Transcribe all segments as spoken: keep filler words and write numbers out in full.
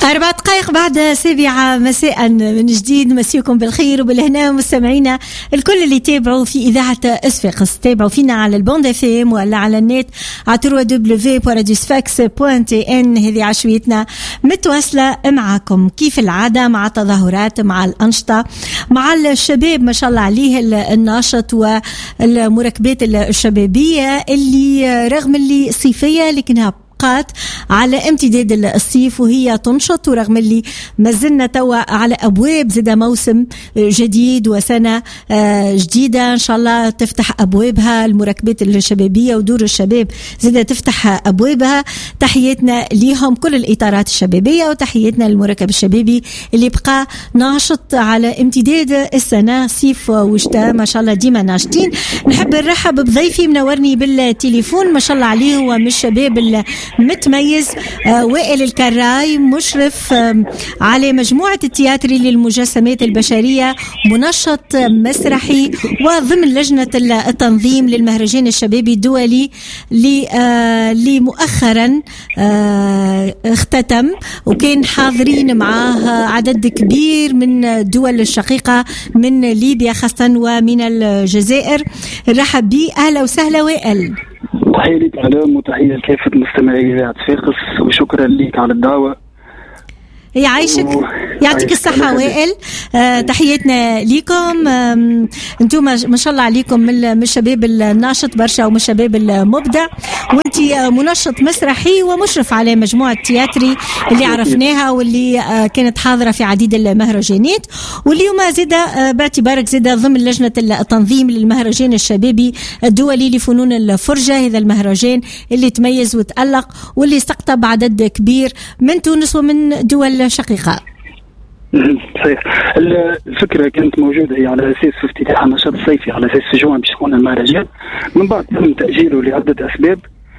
أربع دقائق بعد سابعة مساء من جديد. مسيكم بالخير وبالهنا مستمعينا الكل اللي تابعوا في إذاعة إسفاقس. تابعوا فينا على البوند اف ام ولا على النت على دبليو دبليو دبليو دوت سفاكس دوت ان. هذه عشويتنا متواصلة معكم كيف العادة مع تظاهرات، مع الأنشطة، مع الشباب ما شاء الله عليه الناشط والمركبات الشبابية اللي رغم اللي صيفية لكنها بقات على امتداد الصيف وهي تنشط، ورغم اللي مازلنا توا على أبواب زاد موسم جديد وسنة جديدة إن شاء الله تفتح أبوابها المركبات الشبابية ودور الشباب زاد تفتح أبوابها. تحياتنا ليهم كل الإطارات الشبابية وتحياتنا للمركب الشبابي اللي بقى ناشط على امتداد السنة صيف وشتاء ما شاء الله ديما ناشطين. نحب نرحب بضيفي منورني بالتليفون ما شاء الله عليه هو من الشباب متميز آه وائل الكراي، مشرف آه على مجموعة التياتري للمجسمات البشرية، منشط مسرحي وضمن لجنة التنظيم للمهرجان الشبابي الدولي اللي مؤخرا آه اختتم وكان حاضرين معاه عدد كبير من الدول الشقيقة من ليبيا خاصة ومن الجزائر. رحب بي، أهلا وسهلا وائل. تحية لك علام وتحية لكافة مستمعي إذاعة إسفاقس وشكرا لك على الدعوة. يعيشك و... يعطيك الصحة وائل. آه تحياتنا ليكم. آه انتم ما شاء الله عليكم من الشباب الناشط برشا ومن الشباب المبدع، وانتي منشط مسرحي ومشرف على مجموعة تياتري اللي عرفناها واللي آه كانت حاضرة في عديد المهرجانات، واليوم زاد آه باعتبارك زاد ضمن لجنة التنظيم للمهرجان الشبابي الدولي لفنون الفرجة. هذا المهرجان اللي تميز وتألق واللي استقطب عدد كبير من تونس ومن دول شقيقة. صحيح. الفكرة كانت موجودة هي على أساس في افتتاح النشاط الصيفي على أساس في جوان باش يكون المهرجان، من بعد تم تأجيله لعدة أسباب.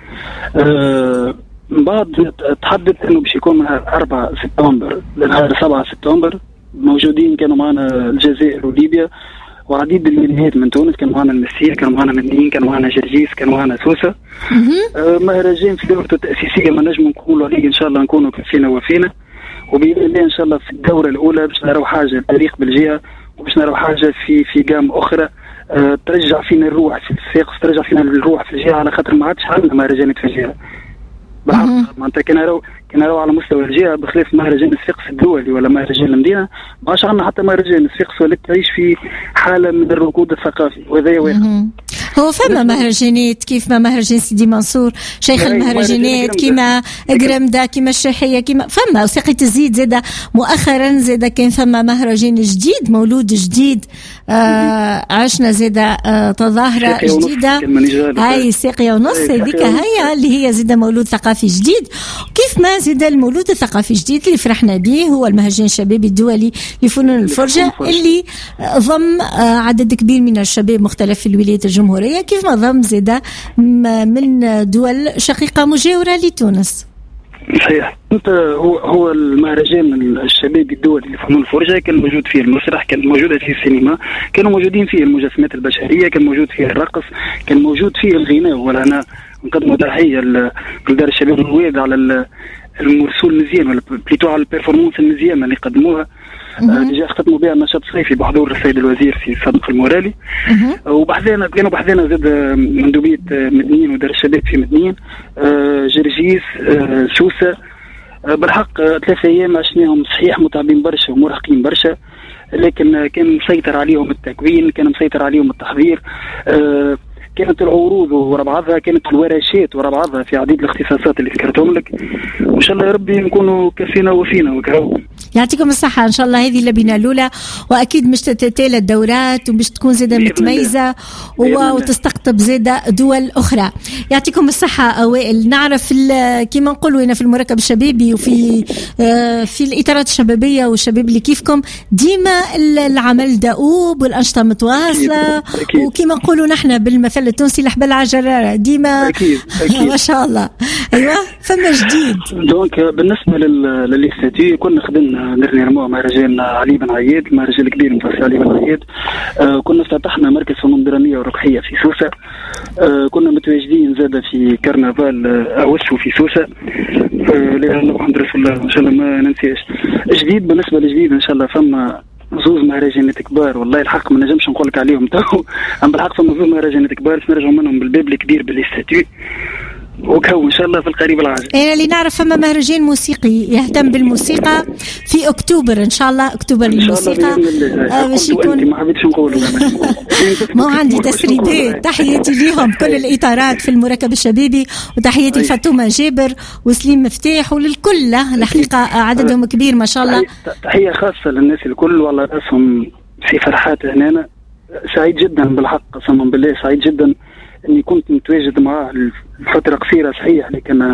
آه من بعد تحدد إنه باش يكون من أربعة سبتمبر لنهار سبعة سبتمبر. موجودين كانوا معنا الجزائر وليبيا وعديد الولايات من تونس، كانوا معنا المسير، كانوا معنا مدنيين، كانوا معنا جرجيس، كانوا معنا سوسة. آه مهرجان في دورته التأسيسية ما نجم نقولوا عليه إن شاء الله نكونوا كفينا وفينا، وبإذن الله إن شاء الله في الدورة الأولى باش نرى حاجة تاريخ بالجهة وباش نرى حاجة في في جام أخرى أه ترجع فينا الروح في الساقس، ترجع فينا الروح في الجهة، على خاطر ما عادش عندنا مهرجانات في الجهة بحق. معناتها كنا نراو كنا نراو على مستوى الجهة بخلاف مهرجان الساقس الدولي ولا مهرجان المدينة، ما عادش عندنا حتى مهرجان الساقس، ولا تعيش في حالة من الركود الثقافي، وهذا واحد. هو فما مهرجانات كيف ما مهرجان سيدي منصور شيخ المهرجانات كيما قرمدة كيما الشيحية كيما فما وساقية الزيت زادا مؤخرا زادا كان فما مهرجان جديد مولود جديد. آه عشنا زادا آه تظاهرة جديدة هاي ساقية ونص هذيك هي اللي هي زادا مولود ثقافي جديد. كيف ما زادا المولود الثقافي الجديد اللي فرحنا به هو المهرجان الشبابي الدولي لفنون الفرجة اللي ضم آه عدد كبير من الشباب مختلف في الولايات الجمهورية كيف ما ضم زاده من دول شقيقة مجاورة لتونس. صحيح. انت هو هو المهرجان الشبابي الدولي لفنون الفرجة كان موجود فيه المسرح، كان موجودة فيه السينما، كانوا موجودين فيه المجسمات البشرية، كان موجود فيه الرقص، كان موجود فيه الغناء. ولا نقدم تحية لدار الشباب الرواد على المرسول المزيان ولا بليتو على البيرفورمانس المزيانة اللي قدموها. ديجا اختتموا بها النشاط الصيفي بحضور السيد الوزير في صدق المورالي. وبحذانا كانوا بحذانا زاد مندوبية مدنيين ودار الشباب في مدنيين، جرجيس، سوسة. بالحق ثلاثة أيام عشناهم صحيح متعبين برشا ومرهقين برشا، لكن كان مسيطر عليهم التكوين، كان مسيطر عليهم التحضير. كانت العروض ورا بعضها، كانت الورشات ورا بعضها في عديد الاختصاصات اللي ذكرتهم لك. وان شاء الله يا ربي نكونوا كفينا وفينا وكهو. يعطيكم الصحة إن شاء الله. هذه اللبنة الأولى وأكيد مش تتالى الدورات ومش تكون زادة متميزة وتستقطب زادة دول أخرى. يعطيكم الصحة وائل. نعرف كما نقولوا هنا في المركب الشبابي وفي في الإطارات الشبابية والشباب اللي كيفكم ديما العمل دؤوب والأنشطة متواصلة، وكما نقولوا نحن بالمثل التونسي لحبل عجرارة ديما. أكيد. أكيد. ما شاء الله. أيوة فما جديد. دونك بالنسبة للإستاتي كنا خدمنا درنا مهرجان علي بن عياد، مهرجان كبير مفصل علي بن عياد. آه كنا افتتحنا مركز فنون دراميه ورقحيه في سوسه. آه كنا متواجدين زاده في كرنفال اوسو في سوسه. آه لأن الحمد لله ان شاء الله ما ننساش. جديد بالنسبه لجديد ان شاء الله فما زوز مهرجانات كبار، والله الحق ما نجمش نقول لك عليهم تو، اما بالحق فما زوز مهرجانات كبار باش نرجعوا منهم بالباب الكبير بالاستاتيو وكو ان شاء الله في القريب العاجل. انا اللي نعرف فما مهرجان موسيقي يهتم بالموسيقى في اكتوبر ان شاء الله، اكتوبر الموسيقى باش يكون ما حبيتش نقول ما عندي تسريبات. تحياتي ليهم كل الاطارات في المركب الشبابي، وتحياتي لفاطمه جابر وسليم مفتاح وللكل الحقيقه عددهم كبير ما شاء الله. تحيه خاصه للناس الكل والله راسهم في فرحات هنا. سعيد جدا بالحق قسما بالله، سعيد جدا اني كنت متواجد معاه لفتره قصيره صحيح، لكن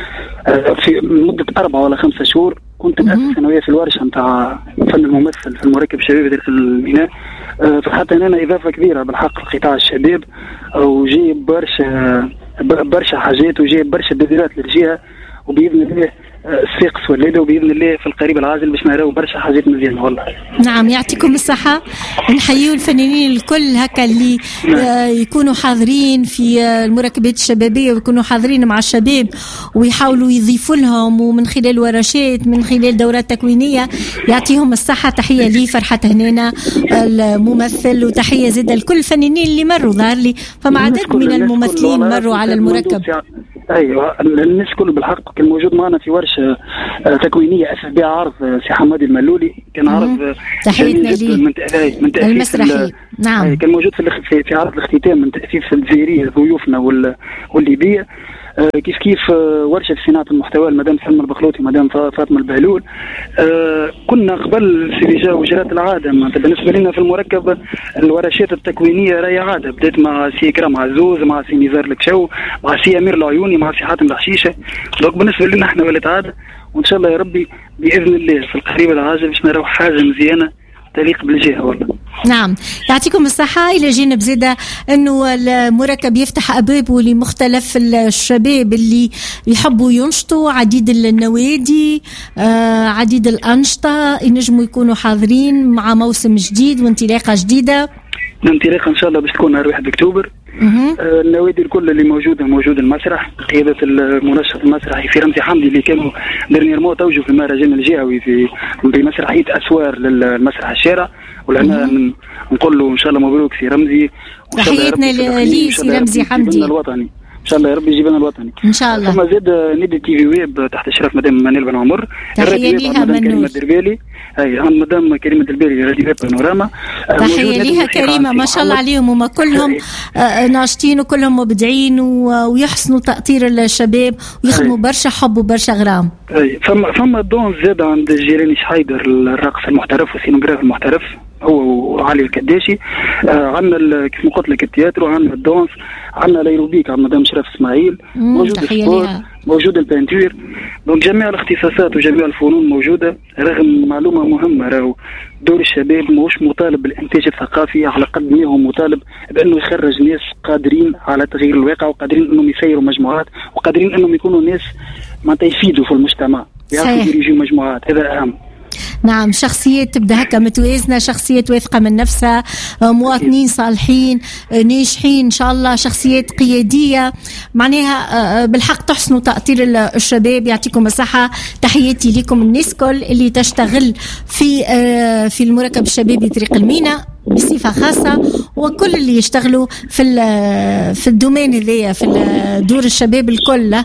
في مده اربعه ولا خمسه شهور كنت مؤسس انا وياه في الورشه نتاع فن الممثل في المركب الشبابي داخل الميناء. فحتى هنا اضافه كبيره بالحق لقطاع الشباب، وجايب برشا برشا حاجات وجايب برشا تبذيرات للجهه، وباذن الله الساقس والليله وباذن الله في القريب العاجل باش نراو برشا حاجات مزيانه والله. نعم يعطيكم الصحه. نحيوا الفنانين الكل هكا اللي نعم. يكونوا حاضرين في المركبات الشبابيه ويكونوا حاضرين مع الشباب ويحاولوا يضيفوا لهم، ومن خلال ورشات من خلال دورات تكوينيه. يعطيهم الصحه. تحيه لي فرحه هنينا الممثل، وتحيه زاد لكل الفنانين اللي مروا. ظهر لي فما عدد من الممثلين مروا على المركب. ايوه الناس كل بالحق كان موجود معنا في ورشه تكوينيه اسس بها عرض سي حمادي الملولي، كان عرض تحياتنا ليه من من المسرحي. نعم كان موجود في في عرض الاختتام من تاسيس الجزائريه ضيوفنا والليبيه. كيف كيف ورشه في صناعه المحتوى المدام سلمى البخلوطي ومدام فاطمه البهلول. كنا قبل سيرجا وجرات العاده بالنسبه لنا في المركب الورشات التكوينيه راهي عاده، بدات مع سي كرام عزوز، مع سي نزار الكشو، مع سي امير العيوني، مع سي حاتم الحشيشه. دونك بالنسبه لنا احنا ولات عاده، وان شاء الله يا ربي باذن الله في القريب العاجل باش نراو حاجه مزيانه تليق بالجهه والله. نعم يعطيكم الصحة. إلى جانب زيادة أنه المركب يفتح أبوابه لمختلف الشباب اللي يحبوا ينشطوا، عديد النوادي، آه عديد الأنشطة ينجموا يكونوا حاضرين مع موسم جديد وانطلاقة جديدة. الانطلاقة إن شاء الله باش تكون نهار واحد أكتوبر. آه النوادي الكل اللي موجودة موجود المسرح قيادة المنشط المسرحي في رمزي حمدي اللي كانوا ديرنييرمون توجوا في المهرجان الجهوي في بمسرحية أسوار للمسرح الشارع، ولهنا نقول له إن شاء الله مبروك سي رمزي. تحياتنا لي سي رمزي حمدي الوطني ان شاء الله يا رب يجيب لنا الوطني ان شاء الله. ثم زاد نادي تي في ويب تحت اشراف مدام منال بن عمر، تحيه ليها كريمه الدربالي. اي مدام كريمه الدربالي راديو ويب بانوراما، تحيه ليها كريمه ما شاء الله عليهم، هما كلهم ناشطين وكلهم مبدعين ويحسنوا تأطير الشباب ويخدموا برشا حب وبرشا غرام. اي فما فما دون زاد عند جيراني شحيدر الراقص المحترف والسينوغراف المحترف هو وعلي الكداشي. آه عندنا كيف ما قلت لك التياترو، عندنا الدونس، عندنا الايروبيك عند مدام شرف اسماعيل، موجود السبور، موجود البانتير. دونك جميع الاختصاصات وجميع الفنون موجوده. رغم معلومه مهمه، راهو دور الشباب مش مطالب بالانتاج الثقافي على قد ما هو مطالب بانه يخرج ناس قادرين على تغيير الواقع، وقادرين انهم يسيروا مجموعات، وقادرين انهم يكونوا ناس معناتها يفيدوا في المجتمع، يعرفوا يديروا مجموعات. هذا اهم. نعم شخصيات تبدأ هكا متوازنة، شخصيات واثقة من نفسها، مواطنين صالحين ناجحين إن شاء الله، شخصيات قيادية معناها بالحق تحسنوا تأطير الشباب. يعطيكم الصحة. تحياتي لكم الناس كل اللي تشتغل في في المركب الشبابي طريق الميناء بصفة خاصة، وكل اللي يشتغلوا في في الدومين هذايا في دور الشباب الكل.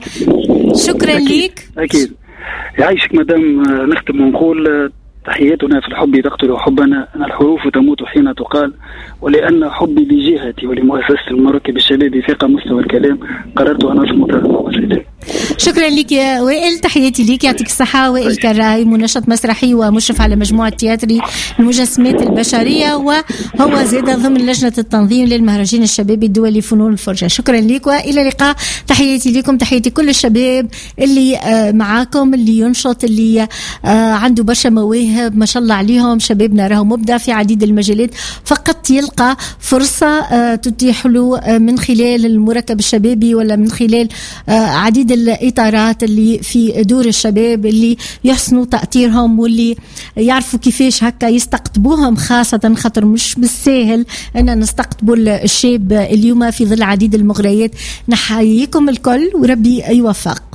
شكرا لك. أكيد يعيشك مدام. نختم ونقول تحياتنا في الحب تقتل حبنا، أن الحروف تموت حين تقال، ولأن حبي لجهتي ولمؤسسة المركب الشبابي فاق مستوى الكلام، قررت أن أصمت وأسلم. شكرا لك يا وائل. تحياتي لك. يعطيك الصحة. وائل كراي منشط مسرحي ومشرف على مجموعة تياتري المجسمات البشرية، وهو زاد ضمن لجنة التنظيم للمهرجان الشبابي الدولي فنون الفرجة. شكرا لك وإلى اللقاء. تحياتي لكم، تحياتي كل الشباب اللي معاكم، اللي ينشط، اللي عنده برشا مواهب مواهب ما شاء الله عليهم، شبابنا راهو مبدع في عديد المجالات، فقط يلقى فرصة تتيح له من خلال المركب الشبابي ولا من خلال عديد الإطارات اللي في دور الشباب اللي يحسنوا تأثيرهم واللي يعرفوا كيفاش هكا يستقطبوهم، خاصة خاطر مش بالساهل أن نستقطبوا الشاب اليوم في ظل عديد المغريات. نحييكم الكل وربي يوفق.